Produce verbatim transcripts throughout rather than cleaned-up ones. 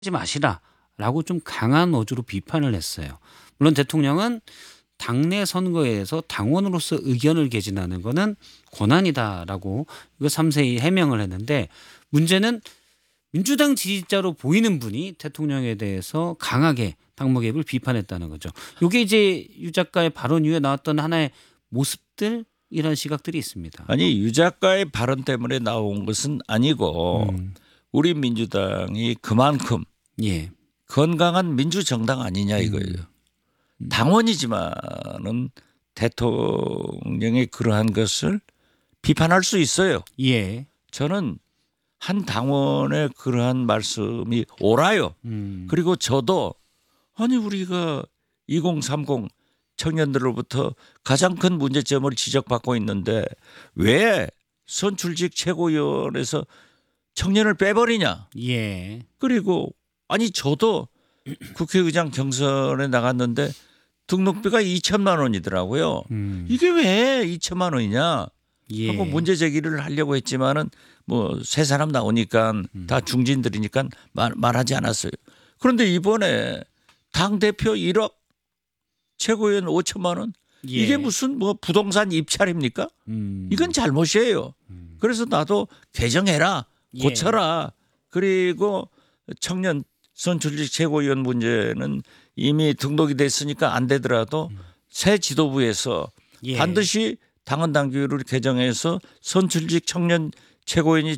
하지 마시라라고 좀 강한 어조로 비판을 했어요. 물론 대통령은 당내 선거에서 당원으로서 의견을 개진하는 거는 권한이다라고 이거 삼세히 해명을 했는데 문제는 민주당 지지자로 보이는 분이 대통령에 대해서 강하게 당무 개입을 비판했다는 거죠. 이게 이제 유 작가의 발언 이후에 나왔던 하나의 모습들 이런 시각들이 있습니다. 아니 유 작가의 발언 때문에 나온 것은 아니고 음. 우리 민주당이 그만큼 예. 건강한 민주정당 아니냐 이거예요. 음. 당원이지만은 대통령의 그러한 것을 비판할 수 있어요. 예. 저는 한 당원의 그러한 말씀이 옳아요. 음. 그리고 저도 아니 우리가 이공삼공 청년들로부터 가장 큰 문제점을 지적받고 있는데 왜 선출직 최고위원회에서 청년을 빼버리냐. 예. 그리고 아니 저도 국회의장 경선에 나갔는데 등록비가 이천만 원이더라고요. 음. 이게 왜 이천만 원이냐 예. 하고 문제 제기를 하려고 했지만은 뭐 세 사람 나오니까 음. 다 중진들이니까 말, 말하지 않았어요. 그런데 이번에 당대표 일억 최고위원 오천만 원 예. 이게 무슨 뭐 부동산 입찰입니까? 음. 이건 잘못이에요. 음. 그래서 나도 개정해라 예. 고쳐라. 그리고 청년 선출직 최고위원 문제는 이미 등록이 됐으니까 안 되더라도 음. 새 지도부에서 예. 반드시 당헌 당규를 개정해서 선출직 청년 최고위원이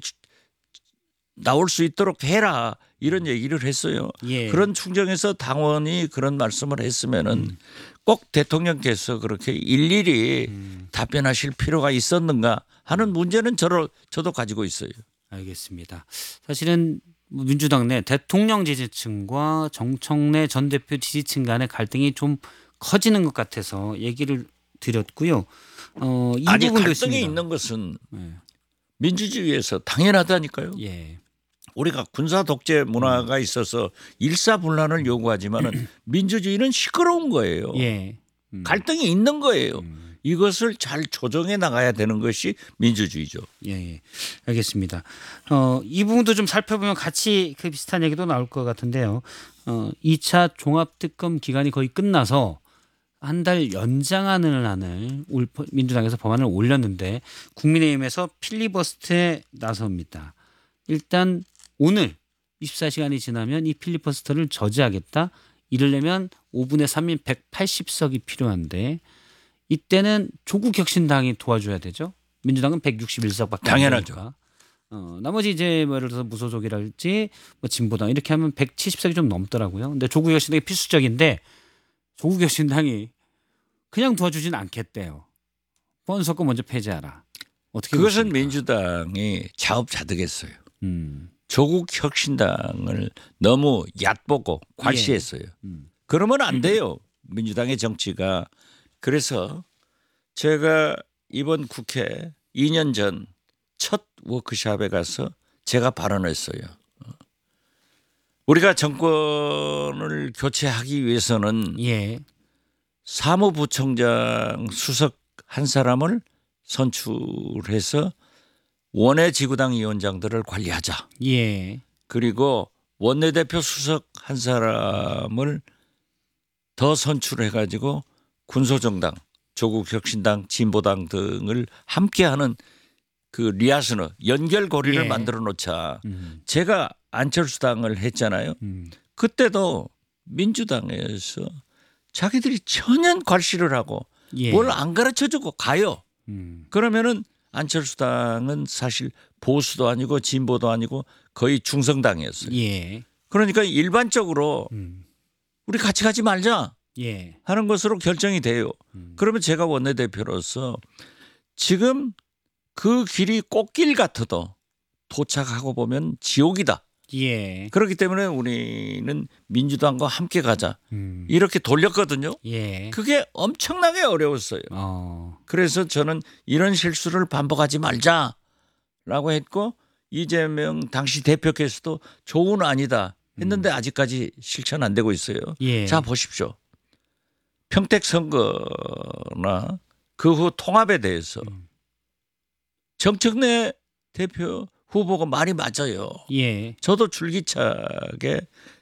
나올 수 있도록 해라 이런 얘기를 했어요. 예. 그런 충정에서 당원이 그런 말씀을 했으면은 음. 꼭 대통령께서 그렇게 일일이 음. 답변하실 필요가 있었는가 하는 문제는 저를 저도 가지고 있어요. 알겠습니다. 사실은 민주당 내 대통령 지지층과 정청래 전 대표 지지층 간의 갈등이 좀 커지는 것 같아서 얘기를 드렸고요. 어, 이 아니 부분도 갈등이 있습니다. 있는 것은 네. 민주주의에서 당연하다니까요. 예. 우리가 군사 독재 문화가 있어서 일사불란을 요구하지만은 민주주의는 시끄러운 거예요. 예. 음. 갈등이 있는 거예요. 음. 이것을 잘 조정해 나가야 되는 것이 민주주의죠. 예, 예. 알겠습니다. 어, 이 부분도 좀 살펴보면 같이 그 비슷한 얘기도 나올 것 같은데요. 어, 이 차 종합특검 기간이 거의 끝나서 한 달 연장안을 안을 민주당에서 법안을 올렸는데 국민의힘에서 필리버스터에 나섭니다. 일단 오늘 이십사 시간이 지나면 이 필리버스터를 저지하겠다. 이르려면 오분의 삼인 백팔십 석이 필요한데 이때는 조국 혁신당이 도와줘야 되죠. 민주당은 백육십일 석밖에 안 당연하죠. 되니까. 어, 나머지 이제 뭐 예를 들어서 무소속이랄지 뭐 진보당 이렇게 하면 백칠십 석이 좀 넘더라고요. 근데 조국 혁신당이 필수적인데 조국 혁신당이 그냥 도와주진 않겠대요. 번석거 먼저 폐지하라. 어떻게 그것은 보십니까? 민주당이 자업자득했어요. 음. 조국 혁신당을 너무 얕보고 과시했어요. 음. 그러면 안 돼요. 민주당의 정치가. 그래서 제가 이번 국회 이 년 전 첫 워크숍에 가서 제가 발언했어요. 우리가 정권을 교체하기 위해서는 예. 사무부총장 수석 한 사람을 선출해서 원외 지구당 위원장들을 관리하자. 예. 그리고 원내대표 수석 한 사람을 더 선출해 가지고 군소정당, 조국혁신당, 진보당 등을 함께하는 그 리아스너 연결고리를 예. 만들어 놓자. 음. 제가 안철수당을 했잖아요. 음. 그때도 민주당에서 자기들이 전혀 괄시를 하고 예. 뭘 안 가르쳐주고 가요. 음. 그러면은 안철수당은 사실 보수도 아니고 진보도 아니고 거의 중성당이었어요. 예. 그러니까 일반적으로 음. 우리 같이 가지 말자 예. 하는 것으로 결정이 돼요. 음. 그러면 제가 원내대표로서 지금 그 길이 꽃길 같아도 도착하고 보면 지옥이다. 예. 그렇기 때문에 우리는 민주당과 함께 가자. 음. 이렇게 돌렸거든요. 예. 그게 엄청나게 어려웠어요. 어. 그래서 저는 이런 실수를 반복하지 말자라고 했고 이재명 당시 대표께서도 좋은 아니다 했는데 아직까지 실천 안 되고 있어요. 예. 자 보십시오. 평택 선거나 그 후 통합에 대해서 음. 정청래 대표 후보가 말이 맞아요. 예. 저도 줄기차게